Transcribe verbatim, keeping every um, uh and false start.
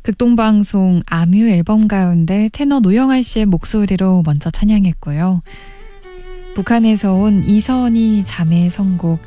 극동방송 아뮤 앨범 가운데 테너 노영환 씨의 목소리로 먼저 찬양했고요. 북한에서 온 이선희 자매의 선곡